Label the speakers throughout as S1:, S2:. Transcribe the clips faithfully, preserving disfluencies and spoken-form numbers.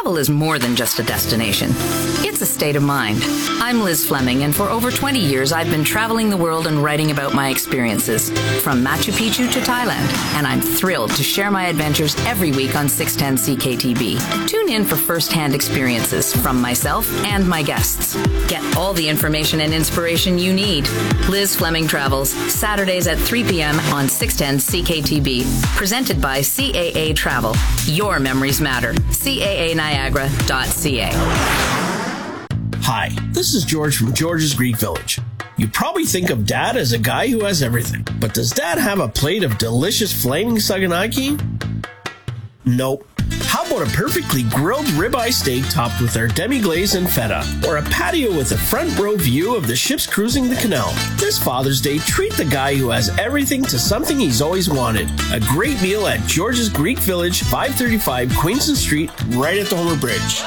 S1: Travel is more than just a destination. It's a state of mind. I'm Liz Fleming, and for over twenty years, I've been traveling the world and writing about my experiences, from Machu Picchu to Thailand, and I'm thrilled to share my adventures every week on six ten C K T B. Tune in for first-hand experiences from myself and my guests. Get all the information and inspiration you need. Liz Fleming Travels, Saturdays at three p.m. on six ten C K T B, presented by C A A Travel. Your memories matter. C A A Niagara dot C A.
S2: Hi, this is George from George's Greek Village. You probably think of Dad as a guy who has everything, but does Dad have a plate of delicious flaming saganaki? Nope. How about a perfectly grilled ribeye steak topped with our demi-glaze and feta? Or a patio with a front row view of the ships cruising the canal? This Father's Day, treat the guy who has everything to something he's always wanted. A great meal at George's Greek Village, five thirty-five Queenston Street, right at the Homer Bridge.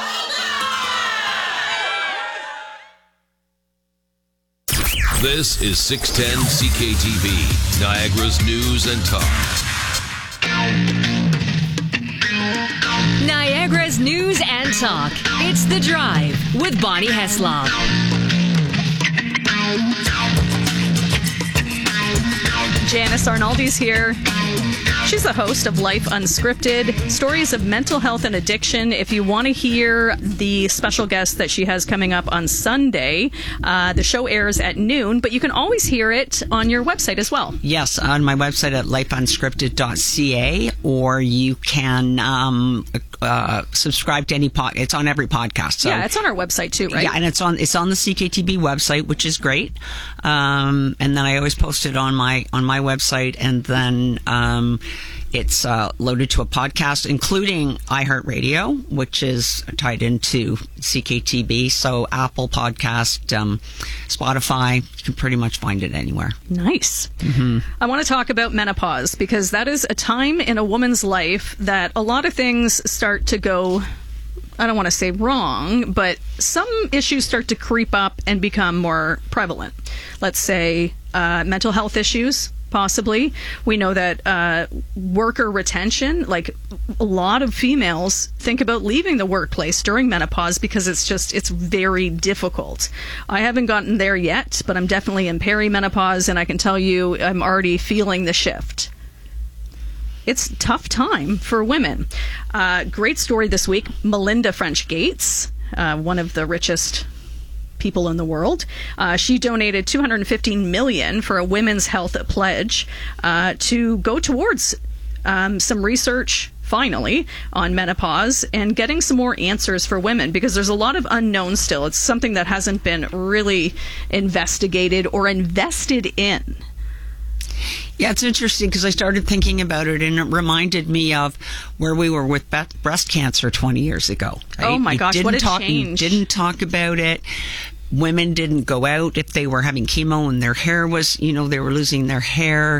S3: This is six ten C K T B, Niagara's News and Talk.
S4: Niagara's News and Talk. It's The Drive with Bonnie Heslop.
S5: Janice Arnaldi's here. She's the host of Life Unscripted, stories of mental health and addiction. If you want to hear the special guest that she has coming up on Sunday, uh, the show airs at noon, but you can always hear it on your website as well.
S6: Yes, on my website at life unscripted dot c a, or you can um, uh, subscribe to any pod. It's on every podcast. So.
S5: Yeah, it's on our website too, right?
S6: Yeah, and it's on it's on the C K T B website, which is great. Um, and then I always post it on my on my website, and then um, it's uh, loaded to a podcast, including iHeartRadio, which is tied into C K T B. So Apple Podcast, um, Spotify, you can pretty much find it anywhere.
S5: Nice.
S6: Mm-hmm.
S5: I want to talk about menopause, because that is a time in a woman's life that a lot of things start to go, I don't want to say wrong, but some issues start to creep up and become more prevalent. Let's say uh, mental health issues, possibly. We know that uh, worker retention, like a lot of females think about leaving the workplace during menopause because it's just, it's very difficult. I haven't gotten there yet, but I'm definitely in perimenopause, and I can tell you I'm already feeling the shift. It's a tough time for women. Uh, great story this week. Melinda French Gates, uh, one of the richest people in the world. Uh, she donated two hundred fifteen million dollars for a women's health pledge uh, to go towards um, some research, finally, on menopause and getting some more answers for women, because there's a lot of unknown still. It's something that hasn't been really investigated or invested in.
S6: Yeah, it's interesting because I started thinking about it, and it reminded me of where we were with be- breast cancer twenty years ago. Right?
S5: Oh my
S6: You
S5: gosh,
S6: didn't
S5: what a
S6: talk,
S5: change.
S6: You didn't talk about it. Women didn't go out if they were having chemo and their hair was, you know, they were losing their hair.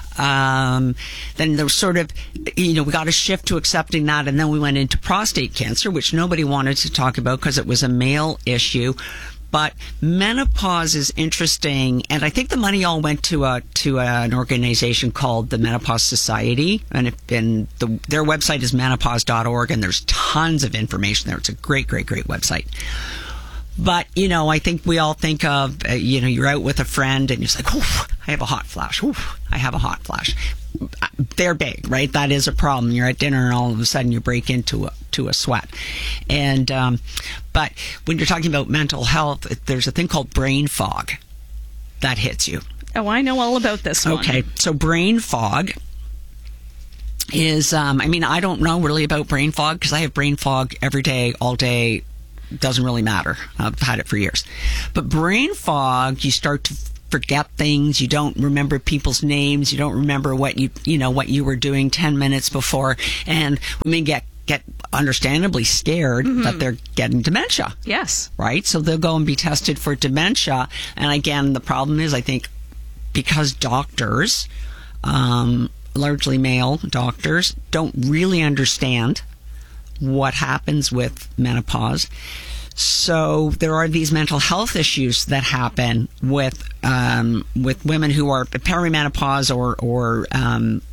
S6: Um, then there was sort of, you know, we got a shift to accepting that, and then we went into prostate cancer, which nobody wanted to talk about because it was a male issue. But menopause is interesting, and I think the money all went to a to an organization called the Menopause Society, and, if, and the, their website is menopause dot org, and there's tons of information there. It's a great, great, great website. But, you know, I think we all think of, uh, you know, you're out with a friend and you're just like, oh, I have a hot flash. Oh, I have a hot flash. They're big, right? That is a problem. You're at dinner and all of a sudden you break into a, to a sweat. And, um, but when you're talking about mental health, there's a thing called brain fog that hits you.
S5: Oh, I know all about this one.
S6: Okay. So brain fog is, um, I mean, I don't know really about brain fog because I have brain fog every day, all day. Doesn't really matter. I've had it for years. But brain fog, you start to forget things. You don't remember people's names. You don't remember what you, you know, what you were doing ten minutes before. And women get, get understandably scared mm-hmm. that they're getting dementia.
S5: Yes.
S6: Right? So they'll go and be tested for dementia. And again, the problem is, I think, because doctors, um, largely male doctors, don't really understand what happens with menopause. So there are these mental health issues that happen with um, with women who are perimenopause or or um,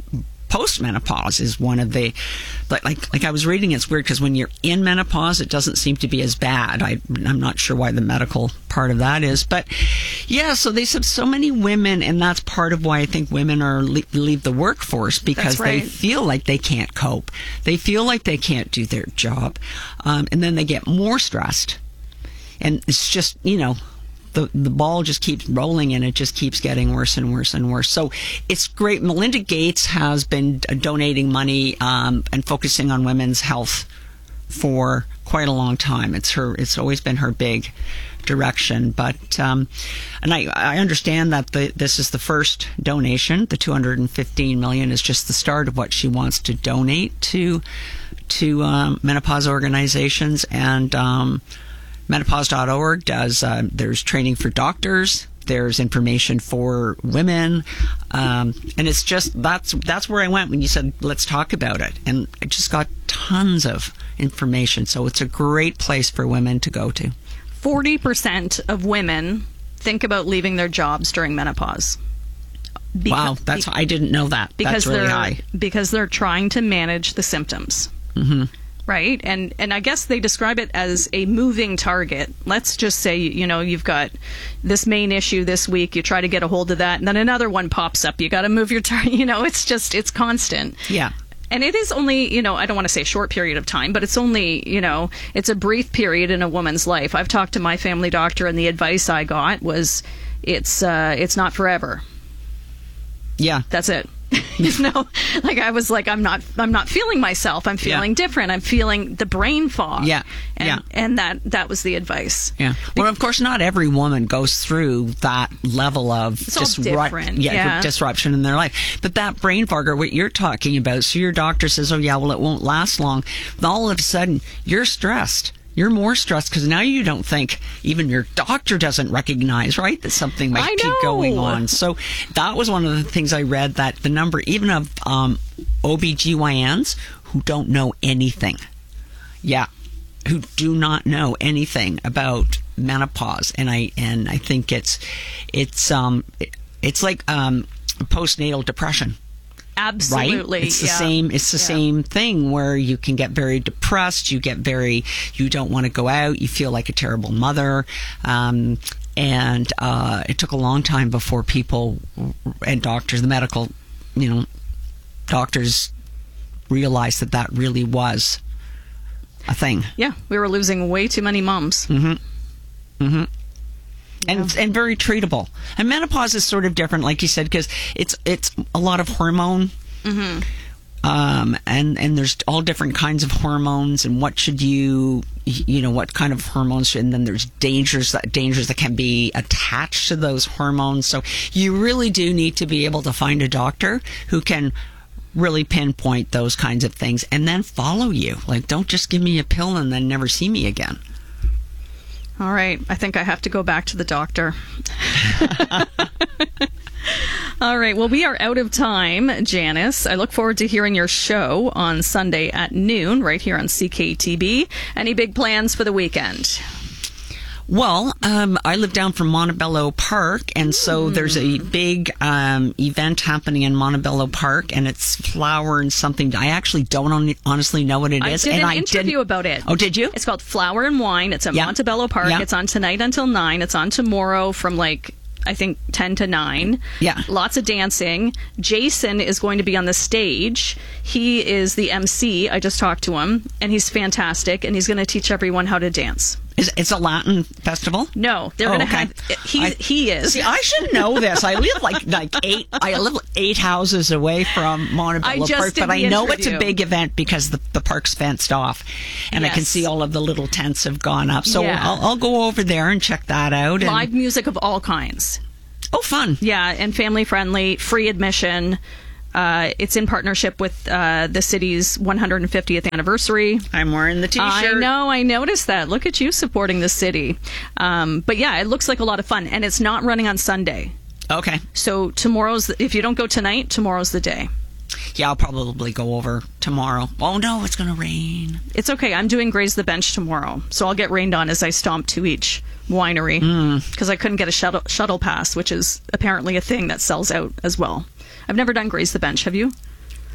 S6: postmenopause is one of the, like, like, like I was reading, it's weird because when you're in menopause, it doesn't seem to be as bad. I, I'm not sure why the medical part of that is, but yeah, so they said so many women, and that's part of why I think women are le- leave the workforce, because
S5: That's right.
S6: they feel like they can't cope. They feel like they can't do their job. Um, and then they get more stressed. And it's just, you know, the the ball just keeps rolling and it just keeps getting worse and worse and worse. So it's great. Melinda Gates has been donating money um, and focusing on women's health for quite a long time. It's her. It's always been her big direction. But um, and I I understand that the, this is the first donation. The two hundred fifteen million is just the start of what she wants to donate to to um, menopause organizations. And um, menopause dot org does, uh, there's training for doctors, there's information for women, um, and it's just, that's that's where I went when you said, let's talk about it. And I just got tons of information. So it's a great place for women to go to.
S5: forty percent of women think about leaving their jobs during menopause. Beca-
S6: wow, that's
S5: be-
S6: I didn't know that.
S5: because
S6: That's really
S5: they're,
S6: high.
S5: Because they're trying to manage the symptoms.
S6: Mm-hmm.
S5: Right? And and I guess they describe it as a moving target. Let's just say, you know, you've got this main issue this week, you try to get a hold of that, and then another one pops up. You got to move your target. You know, it's just, it's constant.
S6: Yeah.
S5: And it is only, you know, I don't want to say a short period of time, but it's only, you know, it's a brief period in a woman's life. I've talked to my family doctor, and the advice I got was, it's uh, it's not forever.
S6: Yeah.
S5: That's it. You know, like I was like, I'm not, I'm not feeling myself. I'm feeling
S6: Yeah.
S5: different. I'm feeling the brain fog.
S6: Yeah.
S5: And,
S6: Yeah.
S5: and that, that was the advice.
S6: Yeah. Well, of course, not every woman goes through that level of
S5: It's all
S6: disrupt-
S5: different,
S6: yeah,
S5: yeah.
S6: disruption in their life. But that brain fog, or what you're talking about, so your doctor says, oh, yeah, well, it won't last long. And all of a sudden, you're stressed. You're more stressed because now you don't think, even your doctor doesn't recognize, right, that something might
S5: I
S6: be
S5: know.
S6: going on. So that was one of the things I read, that the number even of um, O B G Y Ns who don't know anything. Yeah. Who do not know anything about menopause. And I and I think it's it's um it's like um postnatal depression.
S5: Absolutely.
S6: Right? It's the
S5: yeah.
S6: same it's the
S5: Yeah.
S6: same thing, where you can get very depressed, you get very you don't want to go out, you feel like a terrible mother. Um and uh it took a long time before people and doctors, the medical, you know, doctors realized that that really was a thing.
S5: Yeah. We were losing way too many moms.
S6: Mm-hmm. Mm-hmm. And and very treatable. And menopause is sort of different, like you said, because it's it's a lot of hormone.
S5: Mm-hmm.
S6: Um, and and there's all different kinds of hormones, and what should you you know what kind of hormones should, and then there's dangers that dangers that can be attached to those hormones. So you really do need to be able to find a doctor who can really pinpoint those kinds of things and then follow you. Like, don't just give me a pill and then never see me again.
S5: All right. I think I have to go back to the doctor. All right. Well, we are out of time, Janice. I look forward to hearing your show on Sunday at noon right here on C K T B. Any big plans for the weekend?
S6: Well, um, I live down from Montebello Park, and so
S5: Mm.
S6: there's a big um, event happening in Montebello Park, and it's flower and something. I actually don't on- honestly know what it
S5: I
S6: is.
S5: did
S6: and
S5: an
S6: I
S5: interview
S6: didn't-
S5: about it.
S6: Oh, did you?
S5: It's called Flower and Wine. It's at
S6: Yeah.
S5: Montebello Park.
S6: Yeah.
S5: It's on tonight until nine. It's on tomorrow from like, I think, ten to nine.
S6: Yeah.
S5: Lots of dancing. Jason is going to be on the stage. He is the M C. I just talked to him, and he's fantastic, and he's going to teach everyone how to dance.
S6: Is it's a Latin festival?
S5: No, they're
S6: Oh,
S5: going to
S6: okay.
S5: have. He
S6: I-
S5: he is.
S6: See, I should know this. I live like like eight. I live eight houses away from Montebello
S5: I just
S6: Park,
S5: did
S6: but
S5: the
S6: I know it's a
S5: interview.
S6: big event because the the park's fenced off, and I can
S5: Yes.
S6: see all of the little tents have gone up. So
S5: Yeah.
S6: I'll, I'll go over there and check that out. And,
S5: Live music of all kinds.
S6: oh, fun!
S5: Yeah, and family friendly, free admission. Uh, it's in partnership with uh, the city's one hundred fiftieth anniversary.
S6: I'm wearing the T-shirt.
S5: I know, I noticed that. Look at you supporting the city. Um, but yeah, it looks like a lot of fun, and it's not running on Sunday.
S6: Okay.
S5: So tomorrow's, if you don't go tonight, tomorrow's the day.
S6: Yeah, I'll probably go over tomorrow. Oh no, it's gonna rain.
S5: It's okay. I'm doing Graze the Bench tomorrow, so I'll get rained on as I stomp to each winery because I couldn't get a shuttle, shuttle pass, which is apparently a thing that sells out as well. I've never done Graze the Bench. Have you?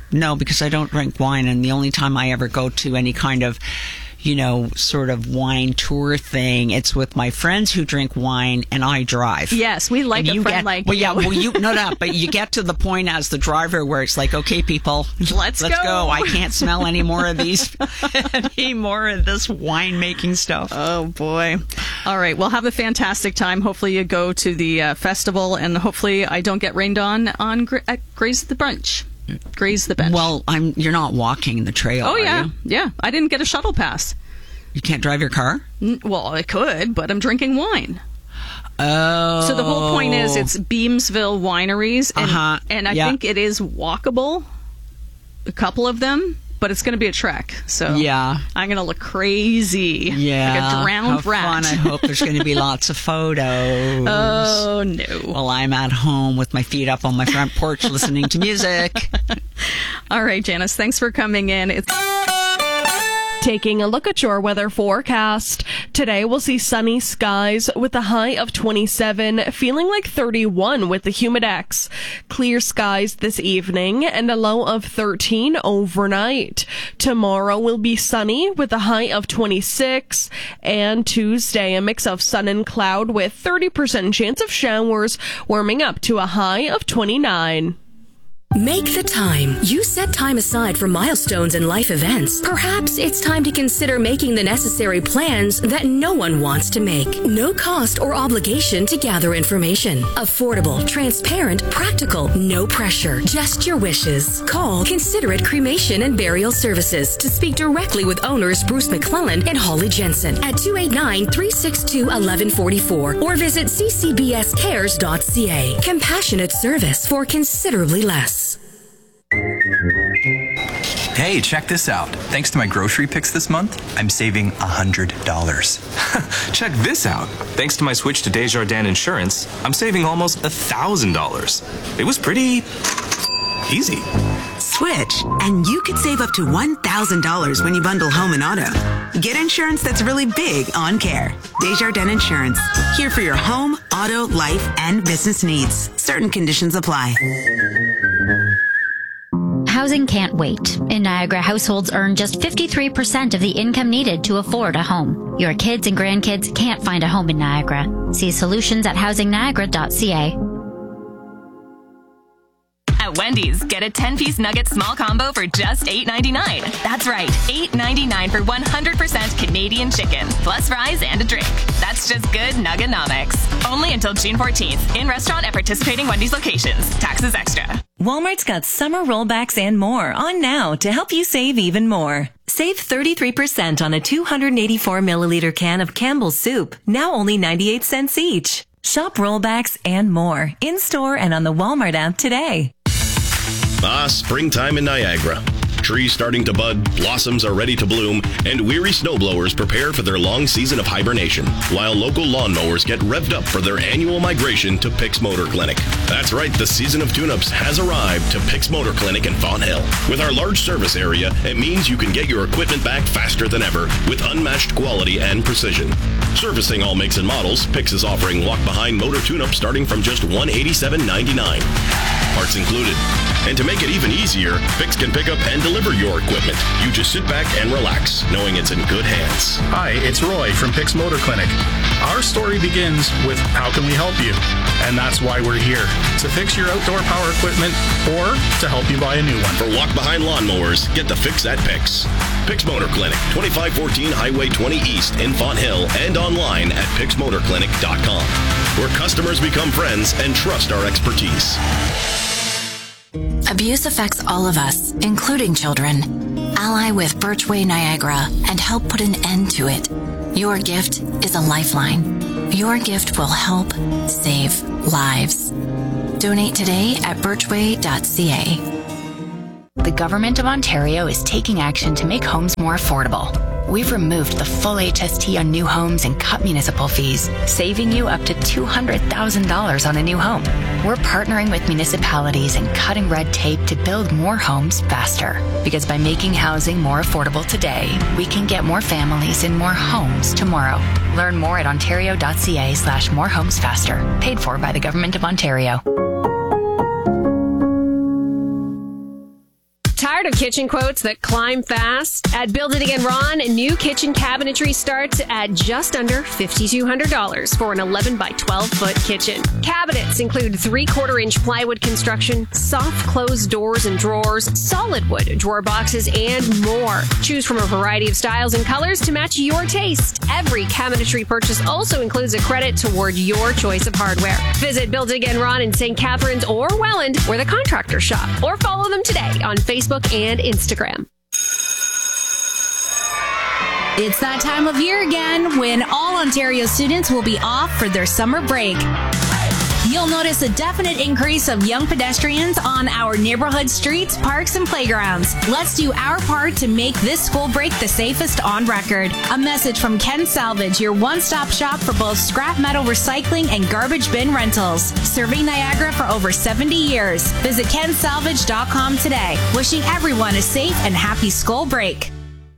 S6: No, because I don't drink wine, and the only time I ever go to any kind of, you know, sort of wine tour thing, it's with my friends who drink wine, and I drive.
S5: Yes, we like
S6: and
S5: a friend
S6: get,
S5: like
S6: well,
S5: you.
S6: yeah, well, you no, no, but you get to the point as the driver where it's like, okay, people,
S5: let's,
S6: let's
S5: go.
S6: go. I can't smell any more of these, any more of this winemaking stuff.
S5: Oh boy! All right, well, have a fantastic time. Hopefully, you go to the uh, festival, and hopefully, I don't get rained on on Gra- at Graze the Brunch. Graze the bench.
S6: Well, I'm. You're not walking the trail.
S5: Oh yeah,
S6: are you?
S5: yeah. I didn't get a shuttle pass.
S6: You can't drive your car?
S5: N- Well, I could, but I'm drinking wine.
S6: Oh.
S5: So the whole point is it's Beamsville Wineries, and,
S6: Uh-huh.
S5: and I
S6: Yeah.
S5: think it is walkable, a couple of them, but it's going to be a trek. So
S6: Yeah.
S5: I'm going to look crazy,
S6: Yeah.
S5: like a drowned
S6: How
S5: rat.
S6: fun. I hope there's going to be lots of photos.
S5: Oh, no.
S6: While I'm at home with my feet up on my front porch listening to music.
S5: All right, Janice, thanks for coming in. It's
S7: Taking a look at your weather forecast. Today we'll see sunny skies with a high of twenty-seven, feeling like thirty-one with the humidex. Clear skies this evening and a low of thirteen overnight. Tomorrow will be sunny with a high of twenty-six, and Tuesday a mix of sun and cloud with thirty percent chance of showers, warming up to a high of twenty-nine.
S8: Make the time. You set time aside for milestones and life events. Perhaps it's time to consider making the necessary plans that no one wants to make. No cost or obligation to gather information. Affordable, transparent, practical, no pressure. Just your wishes. Call Considerate Cremation and Burial Services to speak directly with owners Bruce McClellan and Holly Jensen at two eight nine, three six two, one one four four or visit c c b s cares dot c a. Compassionate service for considerably less.
S9: Hey, check this out. Thanks to my grocery picks this month, I'm saving one hundred dollars.
S10: Check this out. Thanks to my switch to Desjardins Insurance, I'm saving almost one thousand dollars. It was pretty easy.
S11: Switch, and you could save up to one thousand dollars when you bundle home and auto. Get insurance that's really big on care. Desjardins Insurance. Here for your home, auto, life, and business needs. Certain conditions apply.
S12: Housing can't wait. In Niagara, households earn just fifty-three percent of the income needed to afford a home. Your kids and grandkids can't find a home in Niagara. See solutions at housing niagara dot c a.
S13: At Wendy's, get a ten-piece nugget small combo for just eight ninety-nine. That's right, eight ninety-nine for one hundred percent Canadian chicken, plus fries and a drink. That's just good nuggenomics. Only until June fourteenth. In restaurant at participating Wendy's locations. Taxes extra.
S14: Walmart's got summer rollbacks and more on now to help you save even more. Save thirty-three percent on a two hundred eighty-four milliliter can of Campbell's soup, now only ninety-eight cents each. Shop rollbacks and more in-store and on the Walmart app today.
S15: Ah, springtime in Niagara. Trees starting to bud, blossoms are ready to bloom, and weary snowblowers prepare for their long season of hibernation, while local lawnmowers get revved up for their annual migration to Picks Motor Clinic. That's right, the season of tune-ups has arrived to Picks Motor Clinic in Fonthill. With our large service area, it means you can get your equipment back faster than ever with unmatched quality and precision. Servicing all makes and models, Picks is offering walk-behind motor tune-ups starting from just one hundred eighty-seven ninety-nine. Parts included. And to make it even easier, Picks can pick up and deliver your equipment. You just sit back and relax, knowing it's in good hands.
S16: Hi, it's Roy from Picks Motor Clinic. Our story begins with how can we help you? And that's why we're here, to fix your outdoor power equipment or to help you buy a new one.
S15: For walk-behind lawnmowers, get the fix at Picks. Picks Motor Clinic, twenty-five fourteen Highway twenty East in Fonthill, and online at picks motor clinic dot com, where customers become friends and trust our expertise.
S8: Abuse affects all of us, including children. Ally with Birchway Niagara and help put an end to it. Your gift is a lifeline. Your gift will help save lives. Donate today at birchway dot c a.
S17: The Government of Ontario is taking action to make homes more affordable. We've removed the full H S T on new homes and cut municipal fees, saving you up to two hundred thousand dollars on a new home. We're partnering with municipalities and cutting red tape to build more homes faster. Because by making housing more affordable today, we can get more families in more homes tomorrow. Learn more at ontario dot c a slash more homes faster. Paid for by the Government of Ontario.
S18: Tired of kitchen quotes that climb fast? At Build It Again Ron, new kitchen cabinetry starts at just under five thousand two hundred dollars for an eleven by twelve foot kitchen. Cabinets include three-quarter inch plywood construction, soft closed doors and drawers, solid wood drawer boxes, and more. Choose from a variety of styles and colors to match your taste. Every cabinetry purchase also includes a credit toward your choice of hardware. Visit Build It Again Ron in Saint Catharines or Welland, where the contractors shop, or follow them today on Facebook and Instagram.
S19: It's that time of year again when all Ontario students will be off for their summer break. You'll notice a definite increase of young pedestrians on our neighborhood streets, parks, and playgrounds. Let's do our part to make this school break the safest on record. A message from Ken Salvage, your one-stop shop for both scrap metal recycling and garbage bin rentals. Serving Niagara for over seventy years. Visit ken salvage dot com today. Wishing everyone a safe and happy school break.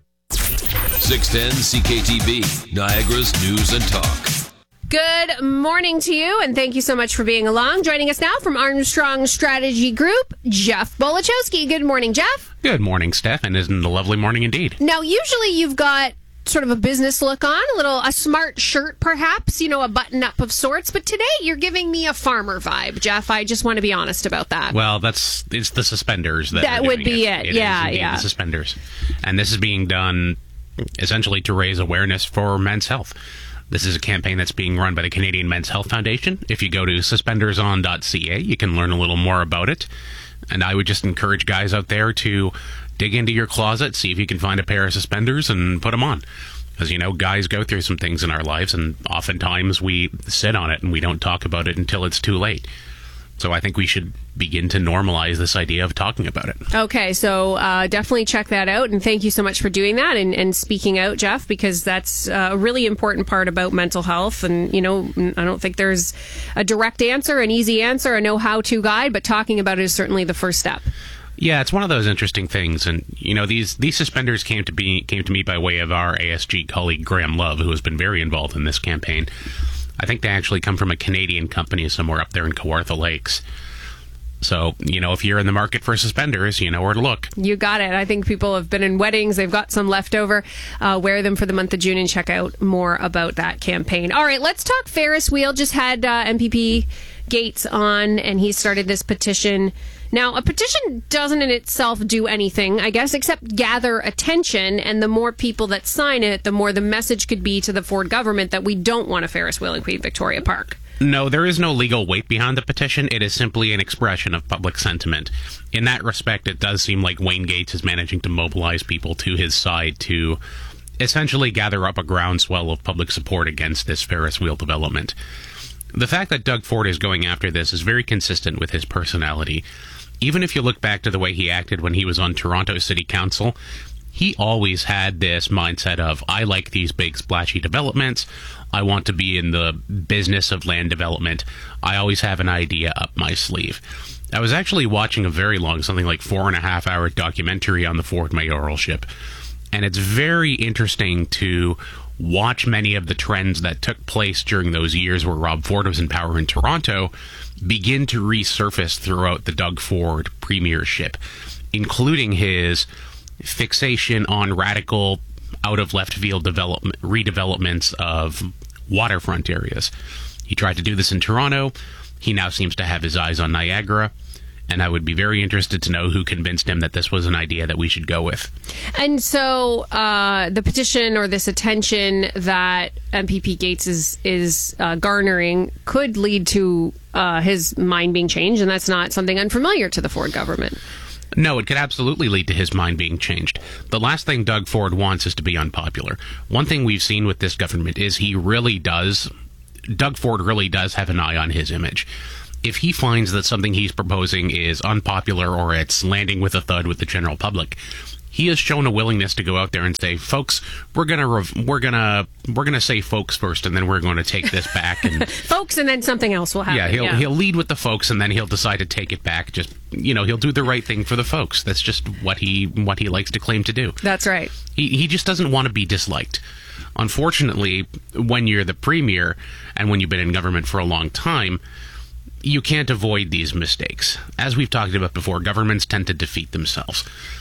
S3: six ten C K T V, Niagara's News and Talk.
S18: Good morning to you, and thank you so much for being along. Joining us now from Armstrong Strategy Group, Jeff Bolachowski. Good morning, Jeff.
S20: Good morning, Steph, and isn't it a lovely morning indeed?
S18: Now, usually you've got sort of a business look on, a little a smart shirt perhaps, you know, a button-up of sorts, but today you're giving me a farmer vibe, Jeff. I just want to be honest about that.
S20: Well, that's it's the suspenders. That,
S18: that would be it,
S20: it. it
S18: yeah,
S20: is
S18: yeah.
S20: The suspenders. And this is being done essentially to raise awareness for men's health. This is a campaign that's being run by the Canadian Men's Health Foundation. If you go to suspenders on dot c a, you can learn a little more about it. And I would just encourage guys out there to dig into your closet, see if you can find a pair of suspenders and put them on. Because, you know, guys go through some things in our lives, and oftentimes we sit on it and we don't talk about it until it's too late. So I think we should begin to normalize this idea of talking about it. Okay, so uh, definitely check that out. And thank you so much for doing that and, and speaking out, Jeff, because that's a really important part about mental health. And, you know, I don't think there's a direct answer, an easy answer, a no how-to guide, but talking about it is certainly the first step. Yeah, it's one of those interesting things. And, you know, these these suspenders came to be came to me by way of our A S G colleague, Graham Love, who has been very involved in this campaign. I think they actually come from a Canadian company somewhere up there in Kawartha Lakes. So, you know, if you're in the market for suspenders, you know where to look. You got it. I think people have been in weddings. They've got some left over. Uh, wear them for the month of June and check out more about that campaign. All right, let's talk Ferris wheel. Just had uh, M P P Gates on, and he started this petition. Now, a petition doesn't in itself do anything, I guess, except gather attention. And the more people that sign it, the more the message could be to the Ford government that we don't want a Ferris wheel in Queen Victoria Park. No, there is no legal weight behind the petition. It is simply an expression of public sentiment. In that respect, it does seem like Wayne Gates is managing to mobilize people to his side to essentially gather up a groundswell of public support against this Ferris wheel development. The fact that Doug Ford is going after this is very consistent with his personality. Even if you look back to the way he acted when he was on Toronto City Council, he always had this mindset of, I like these big splashy developments. I want to be in the business of land development. I always have an idea up my sleeve. I was actually watching a very long, something like four and a half hour documentary on the Ford mayoralship. And it's very interesting to watch many of the trends that took place during those years where Rob Ford was in power in Toronto begin to resurface throughout the Doug Ford premiership, including his fixation on radical out-of-left-field development, redevelopments of waterfront areas. He tried to do this in Toronto. He now seems to have his eyes on Niagara. And I would be very interested to know who convinced him that this was an idea that we should go with. And so uh, the petition or this attention that M P P Gates is, is uh, garnering could lead to uh, his mind being changed, and that's not something unfamiliar to the Ford government. No, it could absolutely lead to his mind being changed. The last thing Doug Ford wants is to be unpopular. One thing we've seen with this government is he really does, Doug Ford really does have an eye on his image. If he finds that something he's proposing is unpopular or it's landing with a thud with the general public, he has shown a willingness to go out there and say, "Folks, we're gonna rev- we're gonna we're gonna say folks first, and then we're going to take this back." And folks, and then something else will happen. Yeah, he'll yeah. he'll lead with the folks, and then he'll decide to take it back. Just you know, he'll do the right thing for the folks. That's just what he what he likes to claim to do. That's right. He he just doesn't want to be disliked. Unfortunately, when you're the premier and when you've been in government for a long time, you can't avoid these mistakes. As we've talked about before, governments tend to defeat themselves.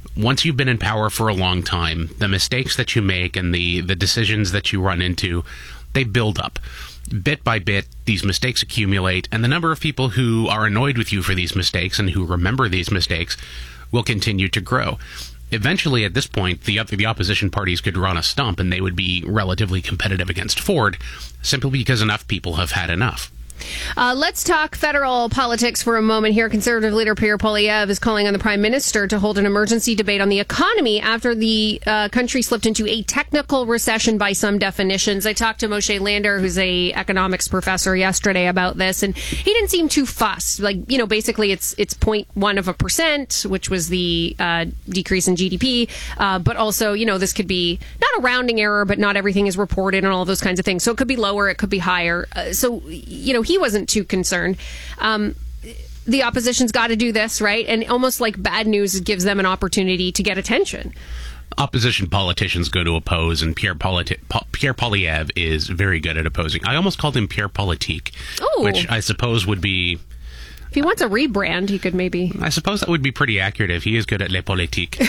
S20: once you've been in power for a long time, the mistakes that you make and the, the decisions that you run into, they build up. Bit by bit, these mistakes accumulate, and the number of people who are annoyed with you for these mistakes and who remember these mistakes will continue to grow. Eventually, at this point, the the opposition parties could run a stump and they would be relatively competitive against Ford, simply because enough people have had enough.
S18: Uh, let's talk federal politics for a moment here. Conservative leader Pierre Poilievre is calling on the Prime Minister to hold an emergency debate on the economy after the uh, country slipped into a technical recession by some definitions. I talked to Moshe Lander, who's a economics professor, yesterday about this, and he didn't seem too fussed. Like, you know, basically it's it's zero point one of a percent, which was the uh, decrease in G D P, uh, but also, you know, this could be not a rounding error, but not everything is reported and all those kinds of things. So it could be lower, it could be higher. Uh, so, you know, he wasn't too concerned. Um, the opposition's got to do this, right? And almost like bad news gives them an opportunity to get attention.
S20: Opposition politicians go to oppose, and Pierre, Politi- po- Pierre Poilievre is very good at opposing. I almost called him Pierre Politique,
S18: Ooh.
S20: which I suppose would be...
S18: If he wants a rebrand, he could maybe...
S20: I suppose that would be pretty accurate if he is good at les politiques.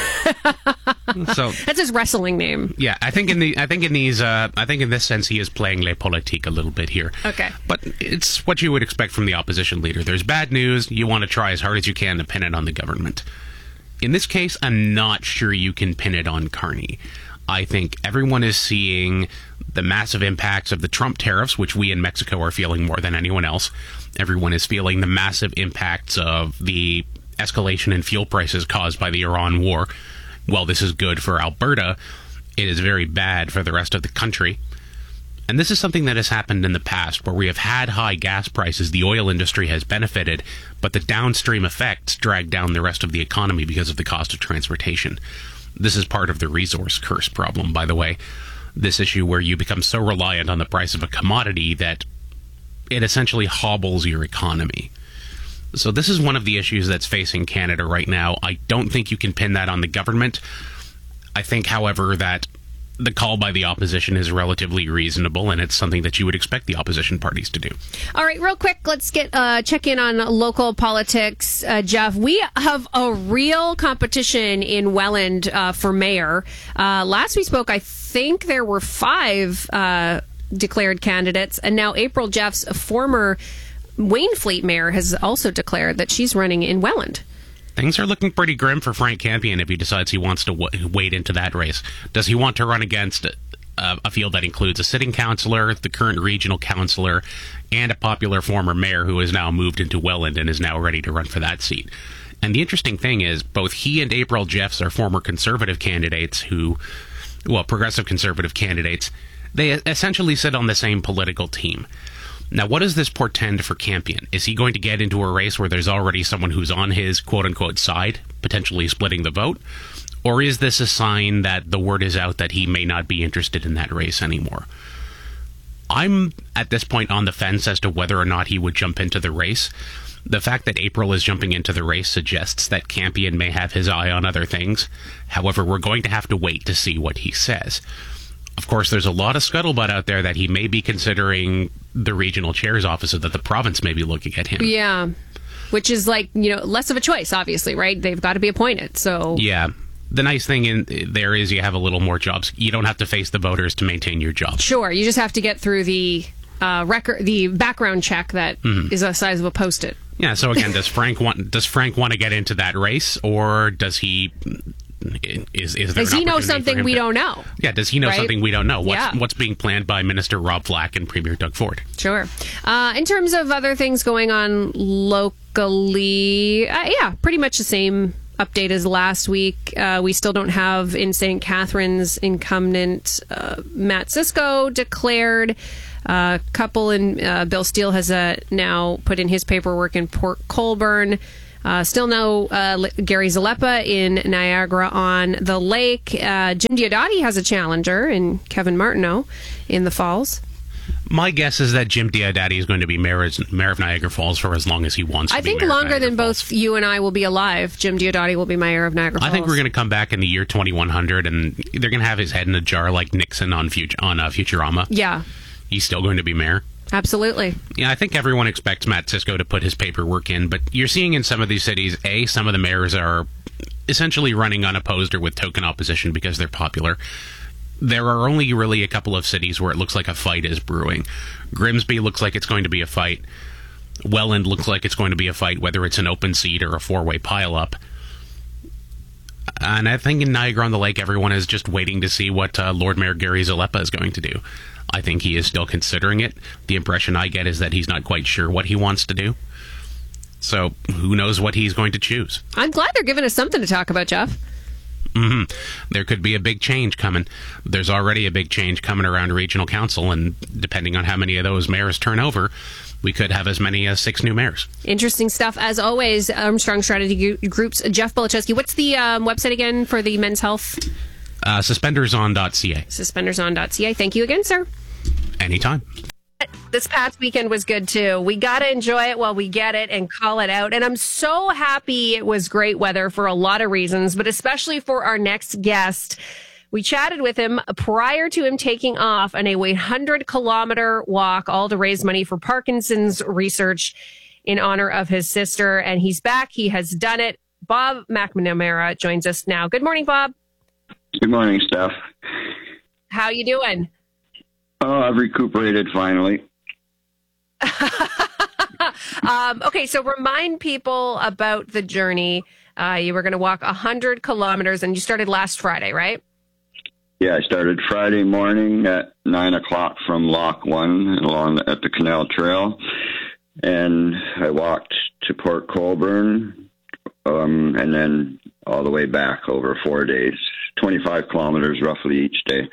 S20: So
S18: that's his wrestling name.
S20: Yeah, I think in the I think in these uh, I think in this sense he is playing les politiques a little bit here.
S18: Okay.
S20: But it's what you would expect from the opposition leader. There's bad news, you want to try as hard as you can to pin it on the government. In this case, I'm not sure you can pin it on Carney. I think everyone is seeing the massive impacts of the Trump tariffs, which we in Mexico are feeling more than anyone else. Everyone is feeling the massive impacts of the escalation in fuel prices caused by the Iran war. While this is good for Alberta, it is very bad for the rest of the country. And this is something that has happened in the past, where we have had high gas prices, the oil industry has benefited, but the downstream effects drag down the rest of the economy because of the cost of transportation. This is part of the resource curse problem, by the way. This issue where you become so reliant on the price of a commodity that it essentially hobbles your economy. So this is one of the issues that's facing Canada right now. I don't think you can pin that on the government. I think, however, that the call by the opposition is relatively reasonable, and it's something that you would expect the opposition parties to do.
S18: All right, real quick, let's get uh, check in on local politics. Uh, Jeff, we have a real competition in Welland uh, for mayor. Uh, last we spoke, I think there were five uh, declared candidates, and now April Jeff's former Wainfleet mayor has also declared that she's running in Welland.
S20: Things are looking pretty grim for Frank Campion if he decides he wants to w- wade into that race. Does he want to run against a, a field that includes a sitting councillor, the current regional councillor, and a popular former mayor who has now moved into Welland and is now ready to run for that seat? And the interesting thing is, both he and April Jeffs are former conservative candidates who, well, progressive conservative candidates. They essentially sit on the same political team. Now, what does this portend for Campion? Is he going to get into a race where there's already someone who's on his quote-unquote side, potentially splitting the vote? Or is this a sign that the word is out that he may not be interested in that race anymore? I'm, at this point, on the fence as to whether or not he would jump into the race. The fact that April is jumping into the race suggests that Campion may have his eye on other things. However, we're going to have to wait to see what he says. Of course, there's a lot of scuttlebutt out there that he may be considering the regional chair's office, so that the province may be looking at him.
S18: Yeah, which is like, you know, less of a choice, obviously, right? They've got to be appointed, so...
S20: Yeah. The nice thing in there is you have a little more jobs. You don't have to face the voters to maintain your job.
S18: Sure, you just have to get through the uh, record, the background check that mm-hmm. is the size of a Post-it.
S20: Yeah, so again, does Frank want does Frank want to get into that race, or does he... Is, is there
S18: does he know something we
S20: to,
S18: don't know?
S20: Yeah, does he know
S18: right?
S20: something we don't know? What's,
S18: yeah.
S20: what's being planned by Minister Rob Flack and Premier Doug Ford?
S18: Sure. Uh, in terms of other things going on locally, uh, yeah, pretty much the same update as last week. Uh, we still don't have in Saint Catharines incumbent uh, Matt Cisco declared. A uh, couple in uh, Bill Steele has uh, now put in his paperwork in Port Colborne. Uh, still no uh, Gary Zalepa in Niagara on the Lake. Uh, Jim Diodati has a challenger in Kevin Martineau in the Falls.
S20: My guess is that Jim Diodati is going to be mayor, mayor of Niagara Falls for as long as he wants to
S18: I
S20: be
S18: think
S20: mayor
S18: longer
S20: of Niagara
S18: than
S20: Falls.
S18: both you and I will be alive, Jim Diodati will be mayor of Niagara Falls.
S20: I think we're going to come back in the year twenty-one hundred, and they're going to have his head in a jar like Nixon on, Fut- on uh, Futurama.
S18: Yeah.
S20: He's still going to be mayor.
S18: Absolutely.
S20: Yeah, I think everyone expects Matt Cisco to put his paperwork in, but you're seeing in some of these cities, A, some of the mayors are essentially running unopposed or with token opposition because they're popular. There are only really a couple of cities where it looks like a fight is brewing. Grimsby looks like it's going to be a fight. Welland looks like it's going to be a fight, whether it's an open seat or a four-way pile-up. And I think in Niagara-on-the-Lake, everyone is just waiting to see what uh, Lord Mayor Gary Zalepa is going to do. I think he is still considering it. The impression I get is that he's not quite sure what he wants to do. So who knows what he's going to choose.
S18: I'm glad they're giving us something to talk about, Jeff.
S20: Mm-hmm. There could be a big change coming. There's already a big change coming around regional council, and depending on how many of those mayors turn over, we could have as many as six new mayors.
S18: Interesting stuff, as always. Armstrong Strategy Group's Jeff Belichewski. What's the um, website again for the men's health?
S20: Uh, suspenders on dot c a.
S18: suspenders on dot c a. Thank you again, sir.
S20: Anytime.
S18: This past weekend was good too. We got to enjoy it while we get it and call it out. And I'm so happy it was great weather for a lot of reasons, but especially for our next guest. We chatted with him prior to him taking off on a one hundred kilometer walk, all to raise money for Parkinson's research in honor of his sister. And he's back. He has done it. Bob McNamara joins us now. Good morning, Bob.
S21: Good morning, Steph.
S18: How you doing?
S21: Oh, I've recuperated finally.
S18: um, okay, so remind people about the journey. Uh, you were going to walk one hundred kilometers, and you started last Friday, right?
S21: Yeah, I started Friday morning at nine o'clock from Lock one along the, at the Canal Trail, and I walked to Port Colborne, um, and then all the way back over four days, twenty-five kilometers roughly each day.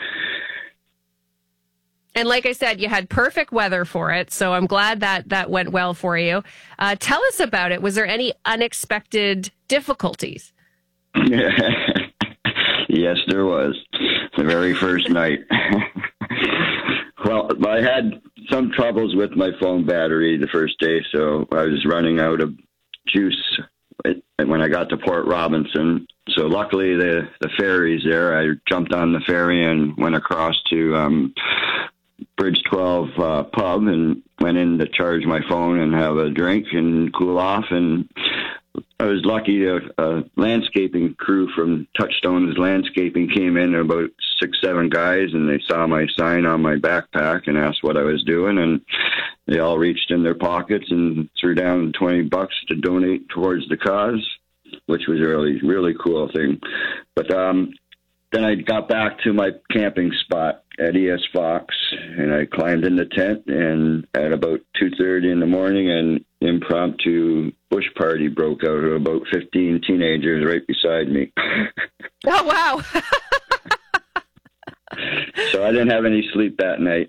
S18: And like I said, you had perfect weather for it, so I'm glad that that went well for you. Uh, tell us about it. Was there any unexpected difficulties?
S21: Yes, there was. The very first night. Well, I had some troubles with my phone battery the first day, so I was running out of juice when I got to Port Robinson. So luckily, the, the ferry's there. I jumped on the ferry and went across to um, Bridge twelve uh, pub and went in to charge my phone and have a drink and cool off. And I was lucky a, a landscaping crew from Touchstone's Landscaping came in, about six, seven guys, and they saw my sign on my backpack and asked what I was doing. And they all reached in their pockets and threw down twenty bucks to donate towards the cause, which was a really, really cool thing. But um, then I got back to my camping spot at E S Fox, and I climbed in the tent, and at about two thirty in the morning, an impromptu bush party broke out of about fifteen teenagers right beside me.
S18: Oh, wow.
S21: So I didn't have any sleep that night.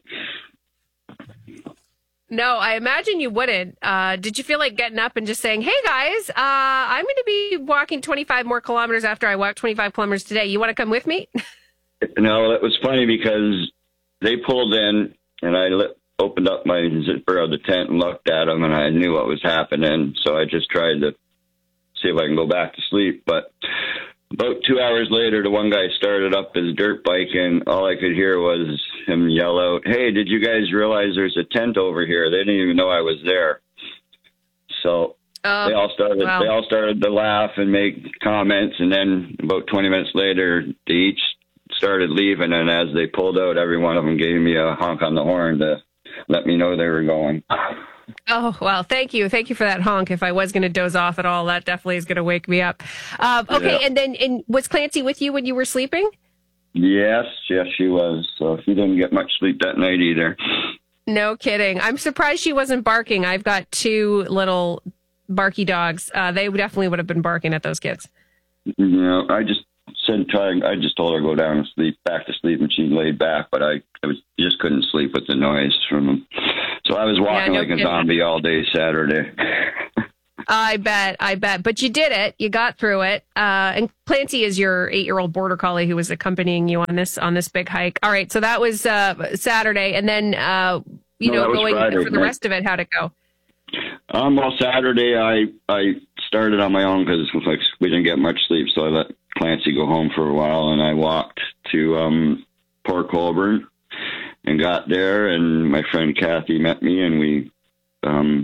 S18: No, I imagine you wouldn't. Uh, did you feel like getting up and just saying, hey, guys, uh, I'm going to be walking twenty-five more kilometers after I walked twenty-five kilometers today. You want to come with me?
S21: No, it was funny because they pulled in, and I lit, opened up my zipper of the tent and looked at them, and I knew what was happening. So I just tried to see if I can go back to sleep. But about two hours later, the one guy started up his dirt bike, and all I could hear was him yell out, hey, did you guys realize there's a tent over here? They didn't even know I was there. So uh, they all started wow. they all started to laugh and make comments, and then about twenty minutes later, they each started leaving, and as they pulled out, every one of them gave me a honk on the horn to let me know they were going.
S18: Oh, well, thank you. Thank you for that honk. If I was going to doze off at all, that definitely is going to wake me up. Um, okay, yeah. and then and was Clancy with you when you were sleeping?
S21: Yes, yes, she was. So she didn't get much sleep that night either.
S18: No kidding. I'm surprised she wasn't barking. I've got two little barky dogs. Uh, they definitely would have been barking at those kids.
S21: You know, I just said try. I just told her to go down and sleep, back to sleep, and she laid back. But I, I was just couldn't sleep with the noise from them. So I was walking yeah, no like kidding. a zombie all day Saturday.
S18: I bet, I bet. But you did it. You got through it. Uh, and Clancy is your eight-year-old border collie who was accompanying you on this on this big hike. All right, so that was uh, Saturday, and then uh, you
S21: no,
S18: know going
S21: Friday,
S18: for the
S21: right?
S18: rest of it. How'd it go?
S21: Um, well, Saturday I I started on my own because like we didn't get much sleep, so I let Clancy go home for a while, and I walked to um, Port Colborne and got there, and my friend Kathy met me, and we um,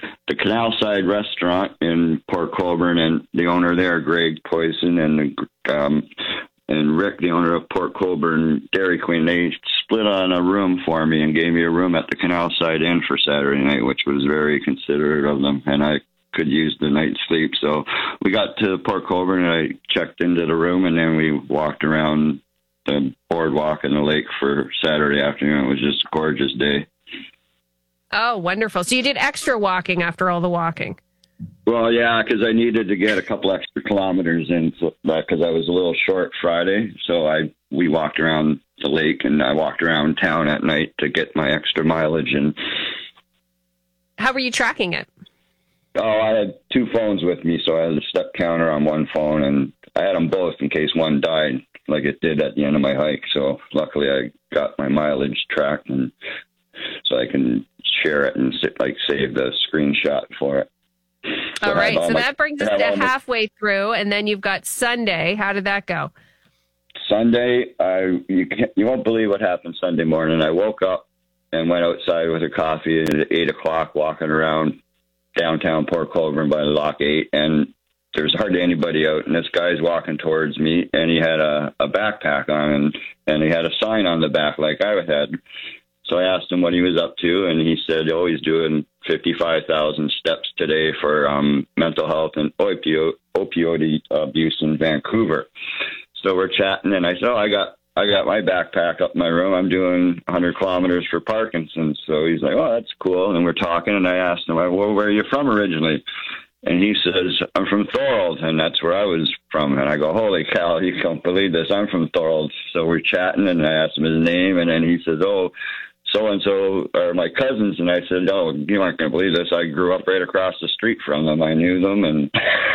S21: the Canal Side restaurant in Port Colborne, and the owner there, Greg Poison, and um, and Rick, the owner of Port Colborne Dairy Queen, they split on a room for me and gave me a room at the Canal Side Inn for Saturday night, which was very considerate of them, and I could use the night's sleep. So we got to Port Colborne, and I checked into the room, and then we walked around the boardwalk and the lake for Saturday afternoon. It was just a gorgeous day.
S18: Oh, wonderful. So you did extra walking after all the walking.
S21: Well, yeah, because I needed to get a couple extra kilometers in because I was a little short Friday. So I we walked around the lake, and I walked around town at night to get my extra mileage. And
S18: how were you tracking it?
S21: Oh, I had two phones with me, so I had a step counter on one phone, and I had them both in case one died, like it did at the end of my hike. So luckily, I got my mileage tracked, and so I can share it and like save the screenshot for it. So
S18: all right, all so my, that brings us to halfway
S21: my,
S18: through, and then you've got Sunday. How did that go?
S21: Sunday, I you can't, you won't believe what happened Sunday morning. I woke up and went outside with a coffee at eight o'clock, walking around downtown Port Colborne by Lock eight, and there's hardly anybody out, and this guy's walking towards me, and he had a, a backpack on, and, and he had a sign on the back like I had. So I asked him what he was up to, and he said, oh, he's doing fifty-five thousand steps today for um, mental health and opioid, opioid abuse in Vancouver. So we're chatting, and I said, oh, I got I got my backpack up in my room. I'm doing one hundred kilometers for Parkinson's. So he's like, oh, that's cool. And we're talking, and I asked him, well, where are you from originally? And he says, I'm from Thorold, and that's where I was from. And I go, holy cow, you can't believe this. I'm from Thorold. So we're chatting, and I asked him his name, and then he says, oh, so-and-so are my cousins. And I said, oh, you aren't going to believe this. I grew up right across the street from them. I knew them. And